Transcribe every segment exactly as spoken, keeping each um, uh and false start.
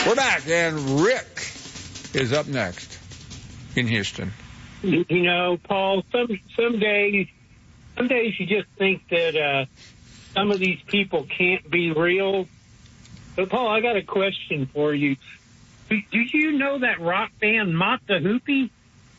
We're back, and Rick is up next in Houston. You know, Paul, some some days, some days you just think that uh, some of these people can't be real. But, Paul, I got a question for you. Do, do you know that rock band Mott the Hoople?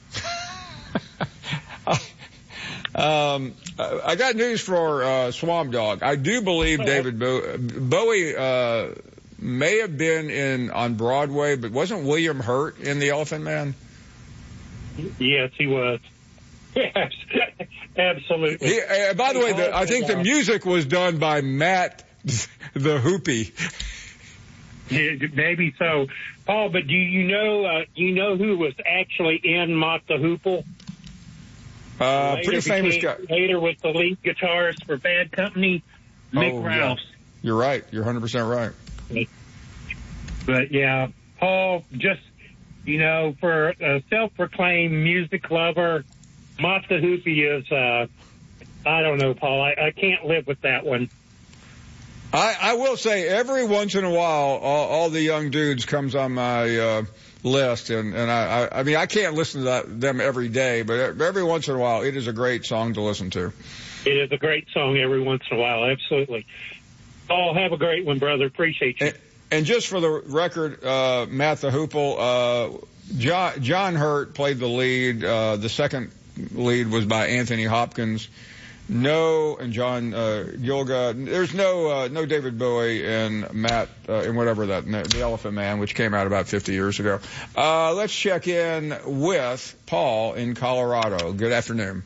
um, I got news for uh, Swamp Dog. I do believe David Bowie, Bowie uh, may have been in on Broadway, but wasn't William Hurt in The Elephant Man? Yes, he was. Yes, absolutely. He, uh, by the way, the, I think the music was done by Matt the Hoopy. Yeah, maybe so, Paul. But do you know? Uh, do you know who was actually in Mott the Hoople? Uh, later pretty famous became, guy. Later was the lead guitarist for Bad Company, Mick oh, Rouse. Yeah. You're right. You're one hundred percent right. But yeah, Paul, just. You know, for a self-proclaimed music lover, Mott the Hoople is, uh, I don't know, Paul. I, I can't live with that one. I, I will say every once in a while, all, all the young dudes comes on my uh, list, and, and I, I, I mean, I can't listen to that, them every day, but every once in a while, it is a great song to listen to. It is a great song every once in a while, absolutely. Paul, have a great one, brother. Appreciate you. And, And just for the record, uh, Matt the Hoople, uh, John, John Hurt played the lead. Uh, the second lead was by Anthony Hopkins. No, and John, uh, Gilga. There's no, uh, no David Bowie and Matt, uh, and whatever that, The Elephant Man, which came out about fifty years ago. Uh, let's check in with Paul in Colorado. Good afternoon.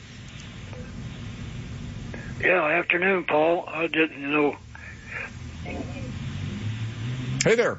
Yeah, afternoon, Paul. I didn't know. Hey there.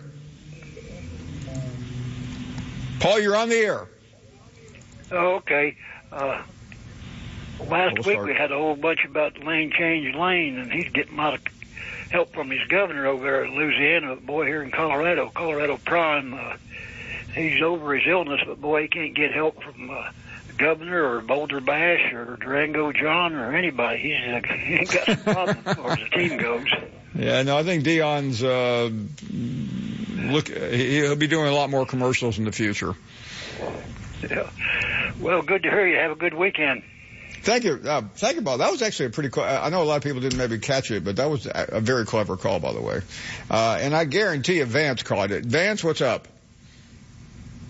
Paul, you're on the air. Oh, okay. Uh, last we'll week start. we had a whole bunch about lane change lane, and he's getting a lot of help from his governor over there in Louisiana. But boy, here in Colorado, Colorado Prime, uh, he's over his illness, but boy, he can't get help from uh, the governor or Boulder Bash or Durango John or anybody. He's uh, he ain't got some problems as far as the team goes. Yeah, no, I think Dion's, uh, look, he'll be doing a lot more commercials in the future. Yeah. Well, good to hear you. Have a good weekend. Thank you. Uh, thank you, Bob. That was actually a pretty cool, I know a lot of people didn't maybe catch it, but that was a, a very clever call, by the way. Uh, and I guarantee you Vance caught it. Vance, what's up?